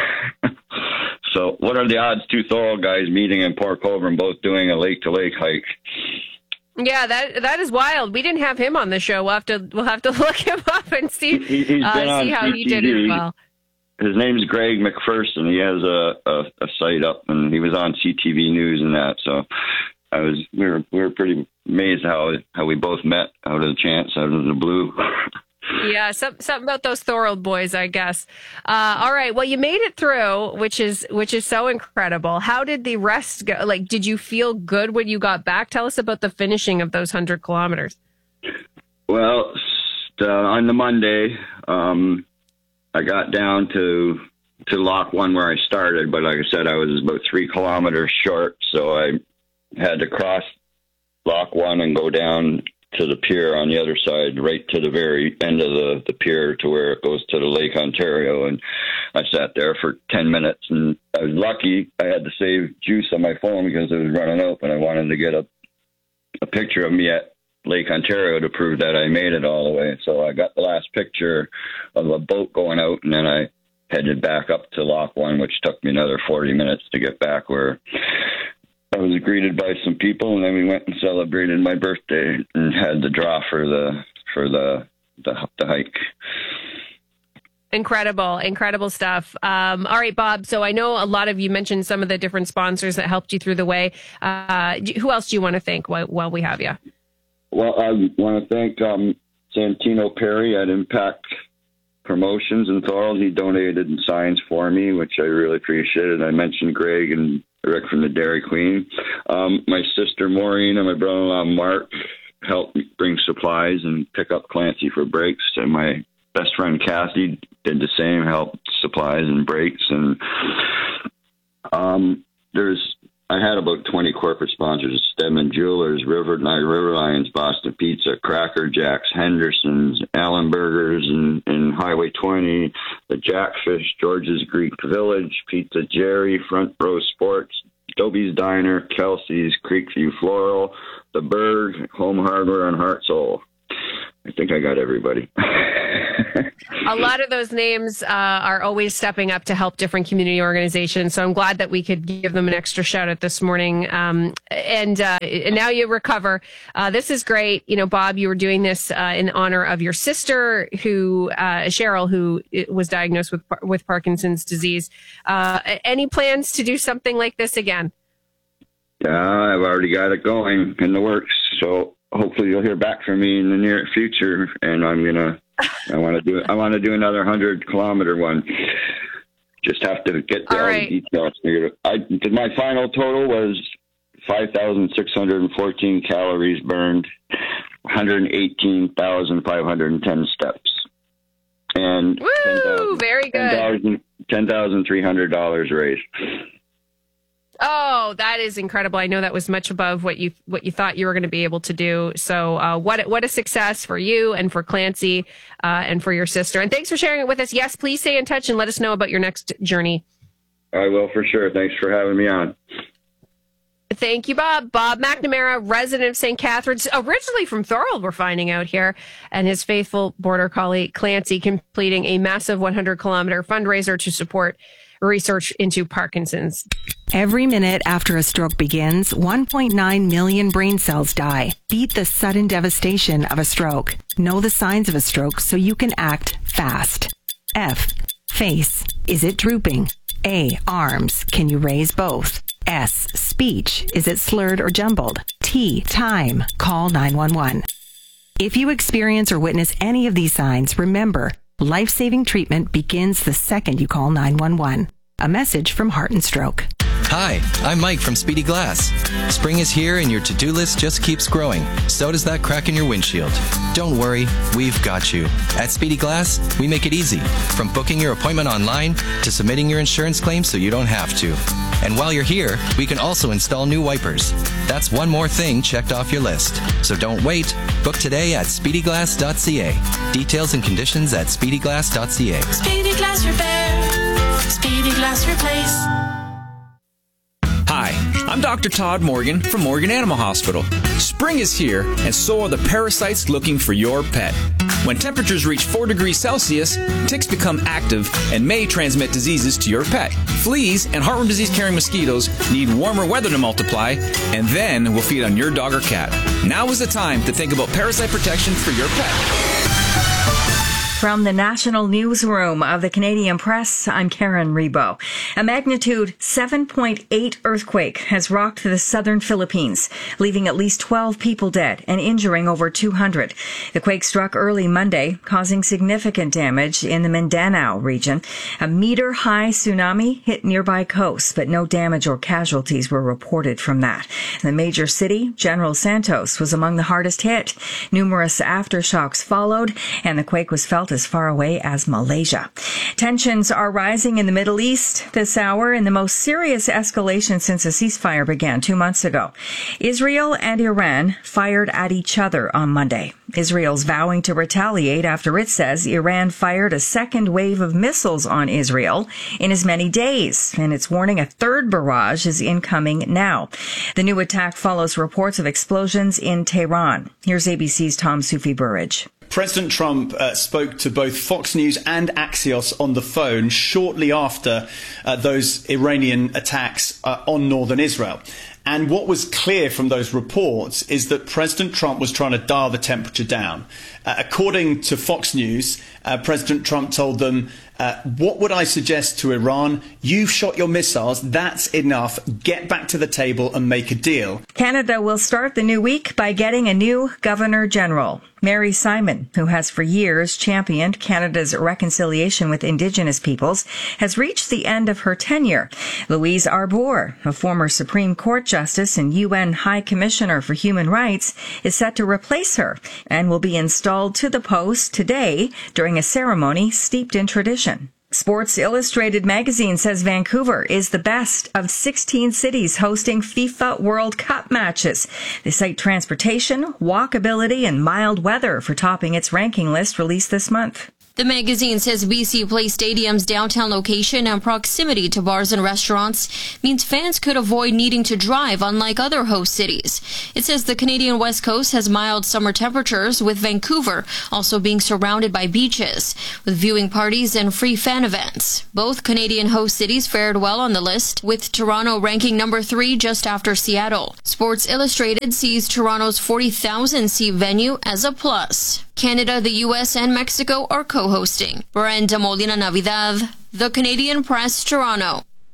S21: so what are the odds two Thorold guys meeting in Port Colborne, both doing a lake-to-lake hike?
S18: Yeah, that that is wild. We didn't have him on the show. We'll have to, we'll have to look him up and see,
S21: he, he's
S18: uh,
S21: been on
S18: see how
S21: C T V.
S18: he did as well.
S21: His name's Greg McPherson. He has a, a, a site up, and he was on C T V News and that. So I was we were we were pretty amazed how how we both met out of the chance, out of the blue.
S18: Yeah, some, something about those Thorold boys, I guess. Uh, all right, well, you made it through, which is which is so incredible. How did the rest go? Like, did you feel good when you got back? Tell us about the finishing of those hundred kilometers.
S21: Well, uh, on the Monday, um, I got down to to Lock One where I started, but like I said, I was about three kilometers short, so I had to cross Lock One and go down to the pier on the other side, right to the very end of the, the pier to where it goes to the Lake Ontario. And I sat there for ten minutes, and I was lucky I had to save juice on my phone because it was running out, but I wanted to get a, a picture of me at Lake Ontario to prove that I made it all the way. So I got the last picture of a boat going out, and then I headed back up to Lock One, which took me another forty minutes to get back, where I was greeted by some people, and then we went and celebrated my birthday and had the draw for the for the the, the hike.
S18: Incredible, incredible stuff. Um, all right, Bob. So I know a lot of you mentioned some of the different sponsors that helped you through the way. Uh, who else do you want to thank while, while we have you?
S21: Well, I want to thank um, Santino Perry at Impact Promotions in Thorold. He donated signs for me, which I really appreciated. I mentioned Greg and Rick from the Dairy Queen. Um, my sister Maureen and my brother-in-law Mark helped me bring supplies and pick up Clancy for brakes. And my best friend Kathy did the same, helped supplies and brakes. And um, there's I had about twenty corporate sponsors: Stedman Jewelers, River Niagara River Lions, Boston Pizza, Cracker Jacks, Henderson's, Allen Burgers, and, and Highway twenty, the Jackfish, George's Greek Village, Pizza Jerry, Front Row Sports, Dobie's Diner, Kelsey's, Creekview Floral, The Berg, Home Hardware, and Heart Soul. I think I got everybody.
S18: A lot of those names uh, are always stepping up to help different community organizations. So I'm glad that we could give them an extra shout out this morning. Um, and, uh, and now you recover. Uh, this is great. You know, Bob, you were doing this uh, in honor of your sister, who uh, Cheryl, who was diagnosed with with Parkinson's disease. Uh, any plans to do something like this again?
S21: Yeah, I've already got it going in the works. So hopefully you'll hear back from me in the near future, and I'm going to I want to do I want to do another hundred kilometer one. Just have to get the, all, all right. the details figured out. I, my final total was five thousand six hundred fourteen calories burned, one hundred eighteen thousand five hundred ten steps, and
S1: Woo! Very good.
S21: ten thousand three hundred dollars raised.
S1: Oh, that is incredible. I know that was much above what you what you thought you were going to be able to do. So uh, what what a success for you and for Clancy uh, and for your sister. And thanks for sharing it with us. Yes, please stay in touch and let us know about your next journey.
S21: I will for sure. Thanks for having me on.
S1: Thank you, Bob. Bob McNamara, resident of Saint Catharines, originally from Thorold, we're finding out here, and his faithful border collie, Clancy, completing a massive one hundred kilometer fundraiser to support research into Parkinson's.
S22: Every minute after a stroke begins, one point nine million brain cells die. Beat the sudden devastation of a stroke. Know the signs of a stroke so you can act fast. F. Face. Is it drooping? A. Arms. Can you raise both? S. Speech. Is it slurred or jumbled? T. Time. Call nine one one. If you experience or witness any of these signs, remember, life-saving treatment begins the second you call nine one one. A message from Heart and Stroke.
S23: Hi, I'm Mike from Speedy Glass. Spring is here and your to-do list just keeps growing. So does that crack in your windshield. Don't worry, we've got you. At Speedy Glass, we make it easy. From booking your appointment online to submitting your insurance claim so you don't have to. And while you're here, we can also install new wipers. That's one more thing checked off your list. So don't wait. Book today at speedy glass dot c a. Details and conditions at speedy glass dot c a.
S24: Speedy Glass Repair. Speedy Glass Replace.
S25: Hi, I'm Doctor Todd Morgan from Morgan Animal Hospital. Spring is here, and so are the parasites looking for your pet. When temperatures reach four degrees Celsius, ticks become active and may transmit diseases to your pet. Fleas and heartworm disease-carrying mosquitoes need warmer weather to multiply, and then will feed on your dog or cat. Now is the time to think about parasite protection for your pet.
S26: From the National Newsroom of the Canadian Press, I'm Karen Rebo. A magnitude seven point eight earthquake has rocked the southern Philippines, leaving at least twelve people dead and injuring over two hundred. The quake struck early Monday, causing significant damage in the Mindanao region. A meter-high tsunami hit nearby coasts, but no damage or casualties were reported from that. The major city, General Santos, was among the hardest hit. Numerous aftershocks followed, and the quake was felt as far away as Malaysia. Tensions are rising in the Middle East this hour in the most serious escalation since a ceasefire began two months ago. Israel and Iran fired at each other on Monday. Israel's vowing to retaliate after it says Iran fired a second wave of missiles on Israel in as many days, and it's warning a third barrage is incoming now. The new attack follows reports of explosions in Tehran. Here's A B C's Tom Sufi Burridge.
S27: President Trump uh, spoke to both Fox News and Axios on the phone shortly after uh, those Iranian attacks uh, on northern Israel. And what was clear from those reports is that President Trump was trying to dial the temperature down. Uh, according to Fox News, uh, President Trump told them, uh, what would I suggest to Iran? You've shot your missiles. That's enough. Get back to the table and make a deal.
S26: Canada will start the new week by getting a new Governor General. Mary Simon, who has for years championed Canada's reconciliation with Indigenous peoples, has reached the end of her tenure. Louise Arbour, a former Supreme Court Justice and U N High Commissioner for Human Rights, is set to replace her and will be installed to the post today during a ceremony steeped in tradition. Sports Illustrated magazine says Vancouver is the best of sixteen cities hosting FIFA World Cup matches. They cite transportation, walkability, and mild weather for topping its ranking list released this month.
S28: The magazine says B C Place Stadium's downtown location and proximity to bars and restaurants means fans could avoid needing to drive, unlike other host cities. It says the Canadian West Coast has mild summer temperatures, with Vancouver also being surrounded by beaches, with viewing parties and free fan events. Both Canadian host cities fared well on the list, with Toronto ranking number three just after Seattle. Sports Illustrated sees Toronto's forty thousand seat venue as a plus. Canada, the U S, and Mexico are co-hosting. Brenda Molina Navidad, The Canadian Press, Toronto.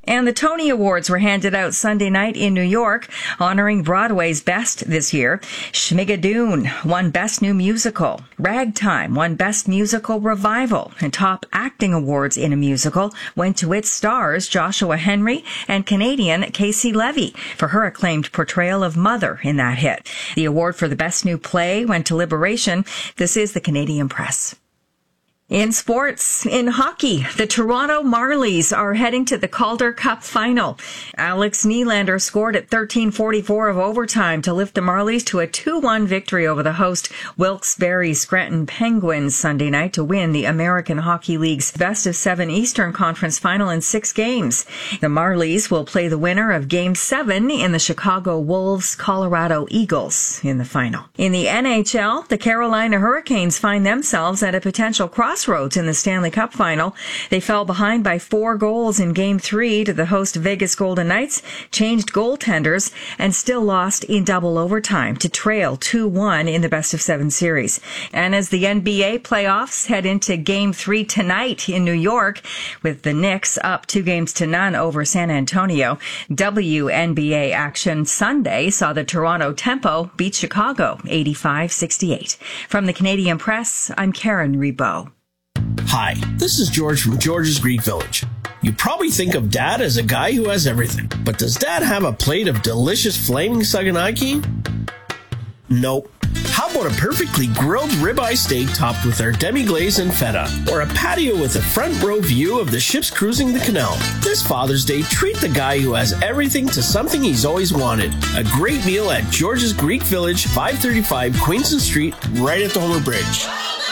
S26: And the Tony Awards were handed out Sunday night in New York, honoring Broadway's best this year. Schmigadoon won Best New Musical. Ragtime won Best Musical Revival. And top acting awards in a musical went to its stars, Joshua Henry and Canadian Casey Levy, for her acclaimed portrayal of Mother in that hit. The award for the Best New Play went to Liberation. This is the Canadian Press. In sports, in hockey, the Toronto Marlies are heading to the Calder Cup final. Alex Nylander scored at thirteen forty-four of overtime to lift the Marlies to a two one victory over the host Wilkes-Barre Scranton Penguins Sunday night to win the American Hockey League's best of seven Eastern Conference final in six games. The Marlies will play the winner of Game seven in the Chicago Wolves Colorado Eagles in the final. In the N H L, the Carolina Hurricanes find themselves at a potential crossroads in the Stanley Cup final. They fell behind by four goals in Game three to the host Vegas Golden Knights, changed goaltenders, and still lost in double overtime to trail two one in the best of seven series. And as the N B A playoffs head into Game three tonight in New York, with the Knicks up two games to none over San Antonio, W N B A action Sunday saw the Toronto Tempo beat Chicago eighty-five sixty-eight. From the Canadian Press, I'm Karen Rebo.
S2: Hi, this is George from George's Greek Village. You probably think of Dad as a guy who has everything, but does Dad have a plate of delicious flaming saganaki? Nope. How about a perfectly grilled ribeye steak topped with our demi-glaze and feta? Or a patio with a front row view of the ships cruising the canal? This Father's Day, treat the guy who has everything to something he's always wanted. A great meal at George's Greek Village, five thirty-five Queenston Street, right at the Homer Bridge.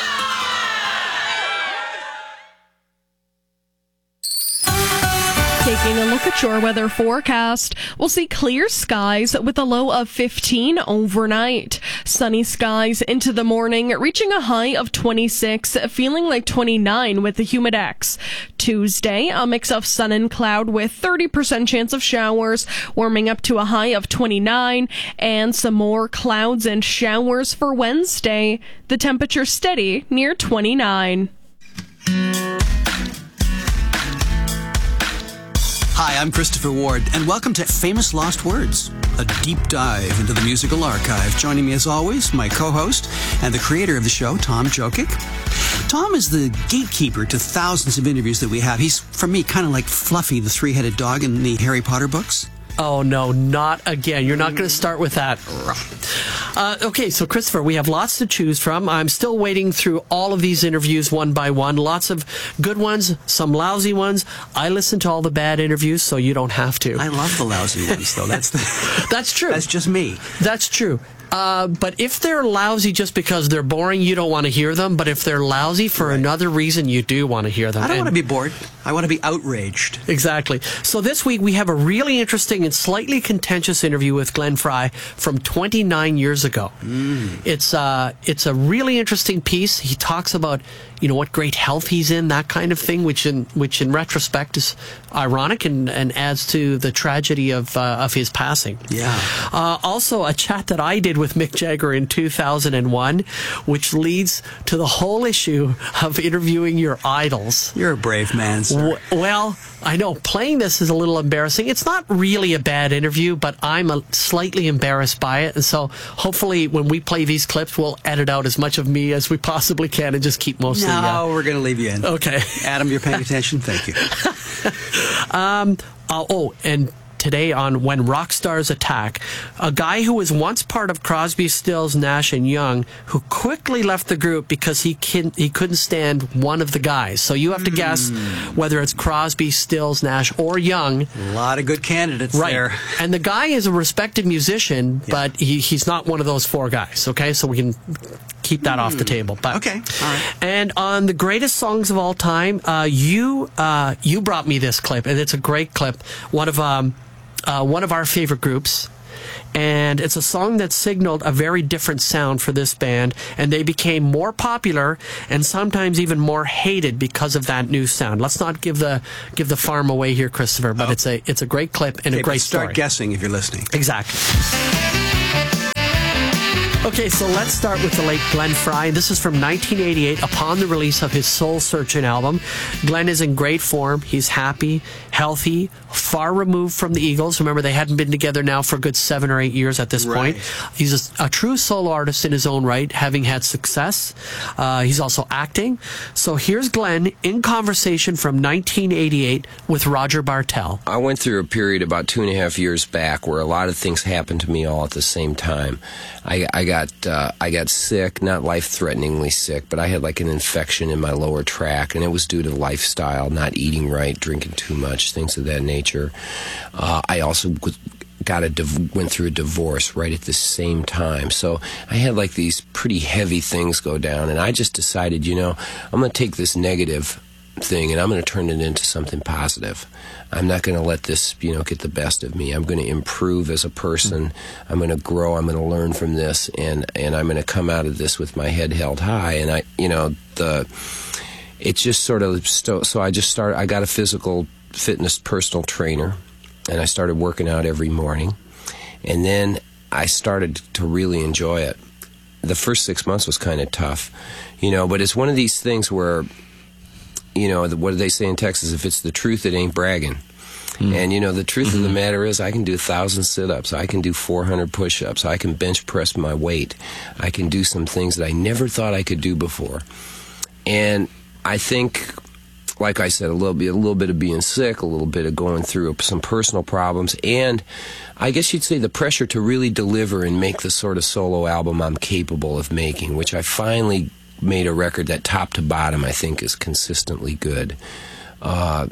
S4: Taking a look at your weather forecast, we'll see clear skies with a low of fifteen overnight. Sunny skies into the morning, reaching a high of twenty-six, feeling like twenty-nine with the humidex. Tuesday, a mix of sun and cloud with thirty percent chance of showers, warming up to a high of twenty-nine, and some more clouds and showers for Wednesday. The temperature steady near twenty-nine.
S5: Hi, I'm Christopher Ward, and welcome to Famous Lost Words, a deep dive into the musical archive. Joining me as always, my co-host and the creator of the show, Tom Jokic. Tom is the gatekeeper to thousands of interviews that we have. He's, for me, kind of like Fluffy, the three-headed dog in the Harry Potter books.
S6: Oh, no, not again. You're not going to start with that. Uh, okay, so Christopher, we have lots to choose from. I'm still wading through all of these interviews one by one. Lots of good ones, some lousy ones. I listen to all the bad interviews, so you don't have to.
S5: I love the lousy ones, though. That's the,
S6: That's true.
S5: That's just me.
S6: That's true. Uh, but if they're lousy just because they're boring, you don't want to hear them. But if they're lousy for right. another reason, you do want to hear them.
S5: I don't
S6: and
S5: want to be bored. I want to be outraged.
S6: Exactly. So this week we have a really interesting and slightly contentious interview with Glenn Frey from twenty-nine years ago. Mm. It's uh, it's a really interesting piece. He talks about, you know, what great health he's in, that kind of thing, which in which in retrospect is ironic and, and adds to the tragedy of uh, of his passing.
S5: Yeah.
S6: Uh, also, a chat that I did with Mick Jagger in two thousand one, which leads to the whole issue of interviewing your idols.
S5: You're a brave man, sir.
S6: W- well, I know playing this is a little embarrassing. It's not really a bad interview, but I'm a, slightly embarrassed by it. And so hopefully when we play these clips, we'll edit out as much of me as we possibly can and just keep most
S5: no,
S6: of the...
S5: No, uh, we're going to leave you in.
S6: Okay.
S5: Adam, you're paying attention? Thank you.
S6: um, uh, oh, and... today on When Rock Stars Attack, a guy who was once part of Crosby, Stills, Nash and Young, who quickly left the group because he can, he couldn't stand one of the guys. So you have to mm. guess whether it's Crosby, Stills, Nash or Young.
S5: A lot of good candidates
S6: right.
S5: there.
S6: And the guy is a respected musician, yeah. but he, he's not one of those four guys. Okay, so we can keep that mm. off the table. But,
S5: okay, all right.
S6: And on the greatest songs of all time, uh, you uh, you brought me this clip, and it's a great clip. One of um. Uh, one of our favorite groups, and it's a song that signaled a very different sound for this band, and they became more popular and sometimes even more hated because of that new sound. Let's not give the give the farm away here, Christopher, but oh. it's a it's a great clip and
S5: okay,
S6: a great
S5: but start
S6: story.
S5: Guessing if you're listening.
S6: Exactly. Okay, so let's start with the late Glenn Frey. This is from nineteen eighty-eight, upon the release of his Soul Searching album. Glenn is in great form. He's happy. healthy, far removed from the Eagles. Remember, they hadn't been together now for a good seven or eight years at this
S2: Right.
S6: point. He's a, a true solo artist in his own right, having had success. Uh, he's also acting. So here's Glenn in conversation from nineteen eighty-eight with Roger Bartel.
S7: I went through a period about two and a half years back where a lot of things happened to me all at the same time. I, I got uh, I got sick, not life-threateningly sick, but I had like an infection in my lower tract, and it was due to lifestyle, not eating right, drinking too much, things of that nature. Uh, I also got a div- went through a divorce right at the same time, so I had like these pretty heavy things go down, and I just decided, you know, I'm going to take this negative thing and I'm going to turn it into something positive. I'm not going to let this, you know, get the best of me. I'm going to improve as a person. I'm going to grow. I'm going to learn from this, and and I'm going to come out of this with my head held high. And I, you know, the it just sort of sto- so I just started. I got a physical fitness personal trainer, and I started working out every morning, and then I started to really enjoy it. The first six months was kind of tough, you know, but it's one of these things where, you know, what do they say in Texas? If it's the truth, it ain't bragging. Mm. And, you know, the truth mm-hmm. of the matter is I can do one thousand sit-ups. I can do four hundred push-ups. I can bench press my weight. I can do some things that I never thought I could do before. And I think, like I said, a little bit, a little bit of being sick, a little bit of going through some personal problems, and I guess you'd say the pressure to really deliver and make the sort of solo album I'm capable of making, which I finally made a record that top to bottom I think is consistently good. Uh,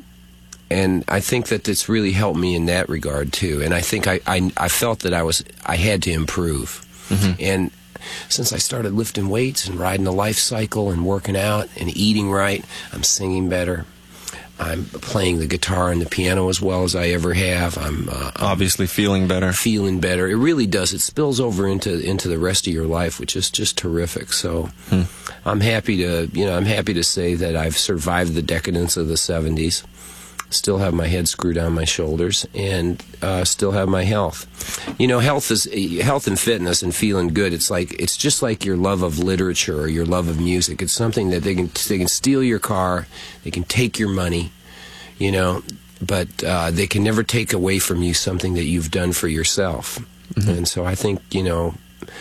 S7: and I think that it's really helped me in that regard too. And I think I, I, I felt that I was I had to improve. Mm-hmm. And since I started lifting weights and riding the life cycle and working out and eating right, I'm singing better. I'm playing the guitar and the piano as well as I ever have. I'm uh,
S9: obviously feeling better.
S7: Feeling better. It really does. It spills over into into the rest of your life, which is just terrific. So hmm. I'm happy to, you know, I'm happy to say that I've survived the decadence of the seventies. Still have my head screwed on my shoulders, and uh, still have my health. You know, health is health and fitness and feeling good. It's like it's just like your love of literature or your love of music. It's something that they can they can steal your car, they can take your money, you know, but uh, they can never take away from you something that you've done for yourself. Mm-hmm. And so I think you know,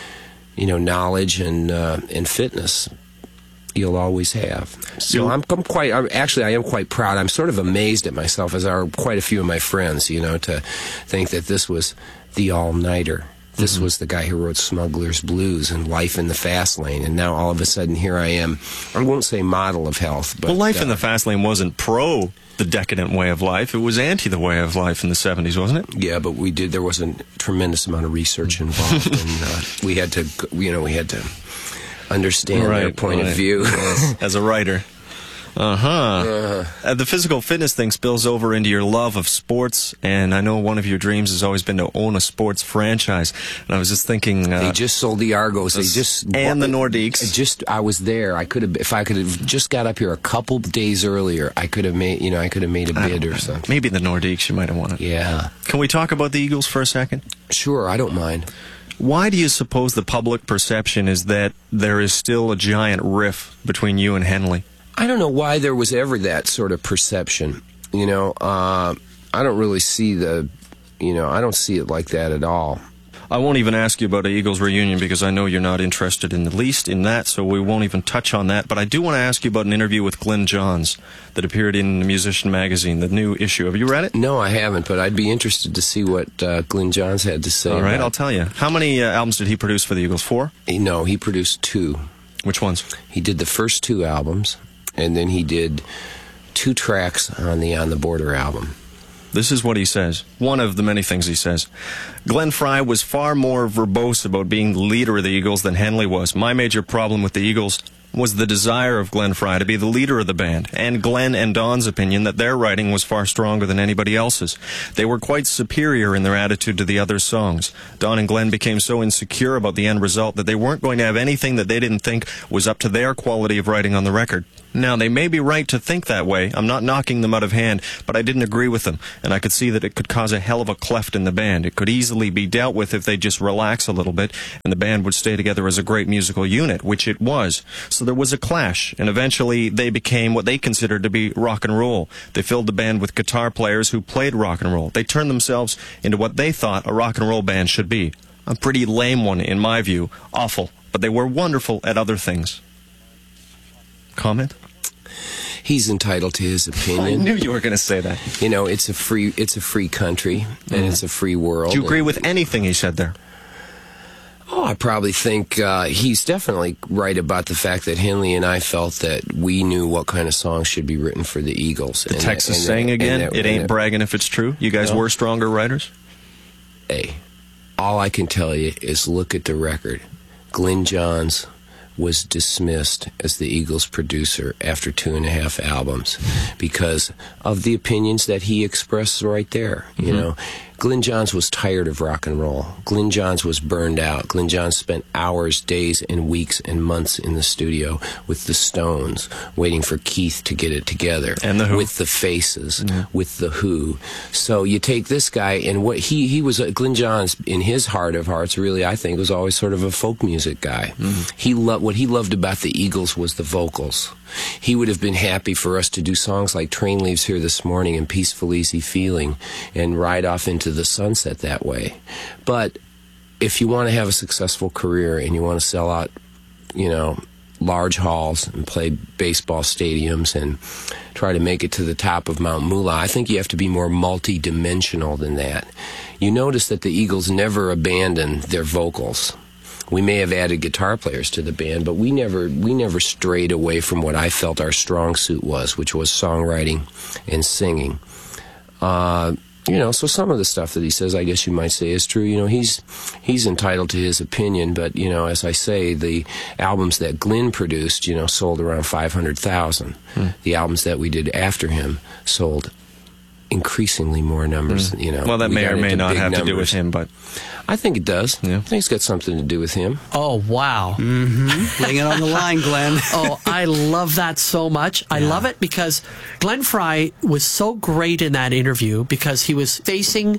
S7: you know, knowledge and uh, and fitness you'll always have. So I'm, I'm quite, I'm, actually I am quite proud. I'm sort of amazed at myself, as are quite a few of my friends, you know, to think that this was the all-nighter. This mm-hmm. was the guy who wrote Smuggler's Blues and Life in the Fast Lane, and now all of a sudden here I am. I won't say model of health, but...
S9: Well, Life
S7: uh,
S9: in the Fast Lane wasn't pro the decadent way of life. It was anti the way of life in the seventies, wasn't it?
S7: Yeah, but we did, there was a tremendous amount of research involved, and uh, we had to, you know, we had to... understand
S9: right,
S7: their point
S9: right.
S7: of view.
S9: Yes, as a writer. Uh-huh. Uh, uh, the physical fitness thing spills over into your love of sports, and I know one of your dreams has always been to own a sports franchise. And I was just thinking... Uh,
S7: they just sold the Argos. They just
S9: And the Nordiques.
S7: Just, I was there. I could have, if I could have just got up here a couple days earlier, I could have made, you know, I could have made a bid or something.
S9: Maybe the Nordiques you might have wanted.
S7: Yeah.
S9: Can we talk about the Eagles for a second?
S7: Sure, I don't mind.
S9: Why do you suppose the public perception is that there is still a giant rift between you and Henley?
S7: I don't know why there was ever that sort of perception. You know, uh, I don't really see the, you know, I don't see it like that at all.
S9: I won't even ask you about an Eagles reunion because I know you're not interested in the least in that, so we won't even touch on that. But I do want to ask you about an interview with Glyn Johns that appeared in the Musician magazine, the new issue. Have you read it?
S7: No, I haven't, but I'd be interested to see what uh, Glyn Johns had to say.
S9: All right,
S7: about.
S9: I'll tell you. How many uh, albums did he produce for the Eagles? Four?
S7: No, he produced two.
S9: Which ones?
S7: He did the first two albums, and then he did two tracks on the On the Border album.
S9: This is what he says. One of the many things he says. Glenn Frey was far more verbose about being the leader of the Eagles than Henley was. My major problem with the Eagles was the desire of Glenn Frey to be the leader of the band, and Glenn and Don's opinion that their writing was far stronger than anybody else's. They were quite superior in their attitude to the other songs. Don and Glenn became so insecure about the end result that they weren't going to have anything that they didn't think was up to their quality of writing on the record. Now, they may be right to think that way. I'm not knocking them out of hand, but I didn't agree with them, and I could see that it could cause a hell of a cleft in the band. It could easily be dealt with if they just relax a little bit, and the band would stay together as a great musical unit, which it was. So there was a clash, and eventually they became what they considered to be rock and roll. They filled the band with guitar players who played rock and roll. They turned themselves into what they thought a rock and roll band should be. A pretty lame one, in my view. Awful. But they were wonderful at other things. Comment?
S7: He's entitled to his opinion.
S9: I knew you were going to say that.
S7: You know, it's a free it's a free country, and mm. it's a free world.
S9: Do you agree
S7: and,
S9: with anything he said there?
S7: Oh, I probably think uh, he's definitely right about the fact that Henley and I felt that we knew what kind of songs should be written for the Eagles.
S9: The
S7: and
S9: Texas
S7: that,
S9: saying
S7: that,
S9: again,
S7: that,
S9: it ain't
S7: that,
S9: bragging if it's true. You guys
S7: no.
S9: were stronger writers?
S7: Hey, all I can tell you is look at the record. Glyn Johns was dismissed as the Eagles producer after two and a half albums because of the opinions that he expressed right there. You mm-hmm. know, Glyn Johns was tired of rock and roll. Glyn Johns was burned out. Glyn Johns spent hours, days, and weeks and months in the studio with the Stones, waiting for Keith to get it together.
S9: And the Who.
S7: With the Faces, mm-hmm. with the Who. So you take this guy, and what he, he was, uh, Glyn Johns, in his heart of hearts, really, I think, was always sort of a folk music guy. Mm-hmm. He loved, what he loved about the Eagles was the vocals. He would have been happy for us to do songs like Train Leaves Here This Morning and Peaceful Easy Feeling and ride off into the sunset that way. But if you want to have a successful career and you want to sell out, you know, large halls and play baseball stadiums and try to make it to the top of Mount Moolah, I think you have to be more multi-dimensional than that. You notice that the Eagles never abandoned their vocals. We may have added guitar players to the band, but we never we never strayed away from what I felt our strong suit was, which was songwriting and singing. Uh, you know, so some of the stuff that he says, I guess you might say, is true. You know, he's he's entitled to his opinion, but, you know, as I say, the albums that Glyn produced, you know, sold around five hundred thousand. Hmm. The albums that we did after him sold increasingly more numbers, mm. you know.
S9: Well, that
S7: we
S9: may or may not have
S7: numbers.
S9: to do with him, but
S7: I think it does.
S9: Yeah.
S7: I think it's got something to do with him.
S6: Oh, wow.
S5: Mm-hmm. Laying it on the line, Glenn.
S6: Oh, I love that so much. I yeah. love it because Glenn Frey was so great in that interview because he was facing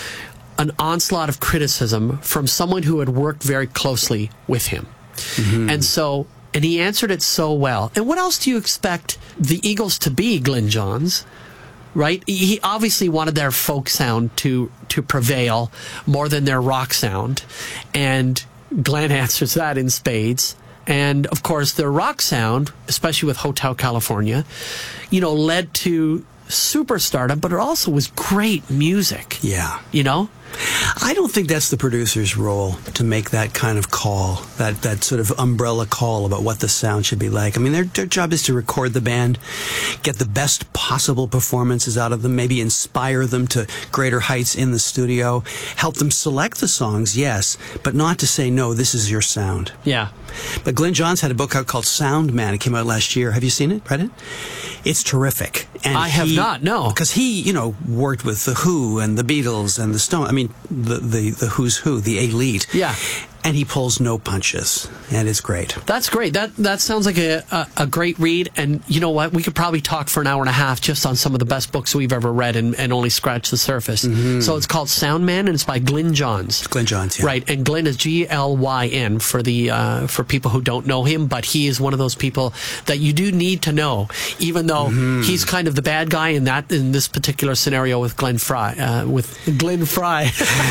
S6: an onslaught of criticism from someone who had worked very closely with him. Mm-hmm. And so, and he answered it so well. And what else do you expect the Eagles to be, Glyn Johns? Right? He obviously wanted their folk sound to to prevail more than their rock sound. And Glenn answers that in spades. And, of course, their rock sound, especially with Hotel California, you know, led to superstardom, but it also was great music.
S5: Yeah.
S6: You know?
S5: I don't think that's the producer's role to make that kind of call, that, that sort of umbrella call about what the sound should be like. I mean, their, their job is to record the band, get the best possible performances out of them, maybe inspire them to greater heights in the studio, help them select the songs, yes, but not to say, no, this is your sound.
S6: Yeah.
S5: But Glyn Johns had a book out called Sound Man. It came out last year. Have you seen it? Read it? It's terrific.
S6: And I have
S5: he,
S6: not, no.
S5: Because he, you know, worked with The Who and the Beatles and the Stones. I mean, the, the, the Who's Who, the elite.
S6: Yeah.
S5: And he pulls no punches, and it's great.
S6: That's great. That that sounds like a, a, a great read. And you know what? We could probably talk for an hour and a half just on some of the best books we've ever read and, and only scratch the surface. Mm-hmm. So it's called Sound Man, and it's by Glyn Johns.
S5: Glyn Johns, yeah.
S6: Right, and Glyn is G L Y N for the uh, for people who don't know him, but he is one of those people that you do need to know, even though mm-hmm. he's kind of the bad guy in that in this particular scenario with Glenn Frey, uh, with Glyn Frey,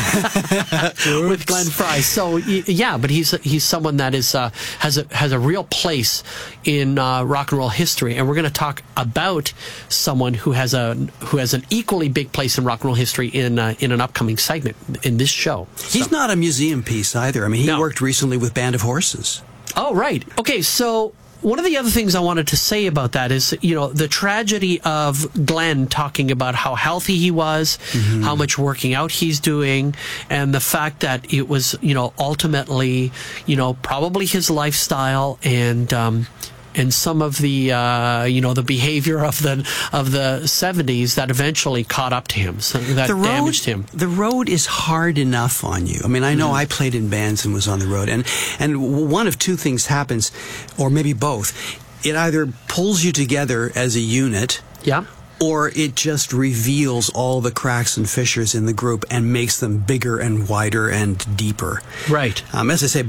S6: with Glenn Frey. So. Yeah, but he's he's someone that is uh, has a has a real place in uh, rock and roll history, and we're going to talk about someone who has a who has an equally big place in rock and roll history in uh, in an upcoming segment in this show.
S5: He's
S6: so.
S5: not a museum piece either. I mean, he
S6: no.
S5: worked recently with Band of Horses.
S6: Oh, right. Okay, so. One of the other things I wanted to say about that is, you know, the tragedy of Glenn talking about how healthy he was, mm-hmm. how much working out he's doing, and the fact that it was, you know, ultimately, you know, probably his lifestyle and um, and some of the, uh, you know, the behavior of the of the seventies that eventually caught up to him, so that
S5: the road,
S6: damaged him.
S5: The road is hard enough on you. I mean, I know mm. I played in bands and was on the road, and and one of two things happens, or maybe both. It either pulls you together as a unit,
S6: yeah,
S5: or it just reveals all the cracks and fissures in the group and makes them bigger and wider and deeper.
S6: Right.
S5: Um, as I say,